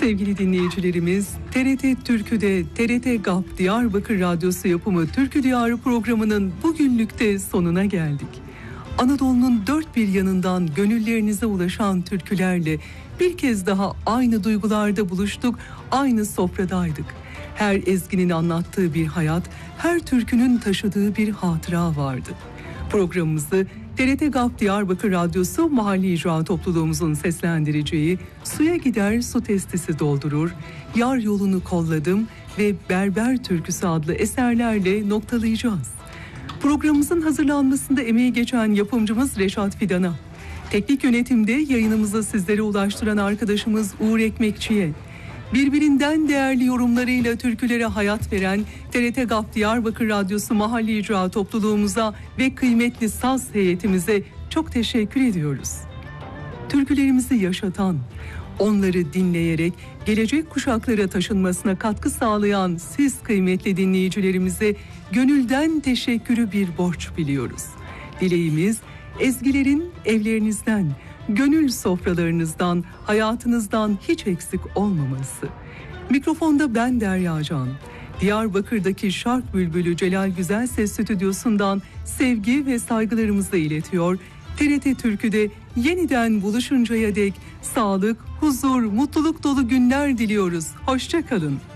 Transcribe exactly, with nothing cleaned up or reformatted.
Sevgili dinleyicilerimiz, T R T Türkü'de T R T G A P Diyarbakır Radyosu yapımı Türkü Diyarı programının bugünlük de sonuna geldik. Anadolu'nun dört bir yanından gönüllerinize ulaşan türkülerle bir kez daha aynı duygularda buluştuk, aynı sofradaydık. Her ezginin anlattığı bir hayat, her türkünün taşıdığı bir hatıra vardı. Programımızı T R T G A P Diyarbakır Radyosu Mahalli İcra Topluluğumuzun seslendireceği Suya Gider Su Testisi Doldurur, Yar Yolunu Kolladım ve Berber Türküsü adlı eserlerle noktalayacağız. Programımızın hazırlanmasında emeği geçen yapımcımız Reşat Fidan'a, teknik yönetimde yayınımızı sizlere ulaştıran arkadaşımız Uğur Ekmekçi'ye, birbirinden değerli yorumlarıyla türkülere hayat veren T R T G A P Diyarbakır Radyosu Mahalli İcra Topluluğumuza ve kıymetli saz heyetimize çok teşekkür ediyoruz. Türkülerimizi yaşatan, onları dinleyerek gelecek kuşaklara taşınmasına katkı sağlayan siz kıymetli dinleyicilerimize gönülden teşekkürü bir borç biliyoruz. Dileğimiz ezgilerin evlerinizden, gönül sofralarınızdan, hayatınızdan hiç eksik olmaması. Mikrofonda ben Derya Can. Diyarbakır'daki Şark Bülbülü Celal Güzelses Stüdyosu'ndan sevgi ve saygılarımızı iletiyor. T R T Türkü'de yeniden buluşuncaya dek sağlık, huzur, mutluluk dolu günler diliyoruz. Hoşça kalın.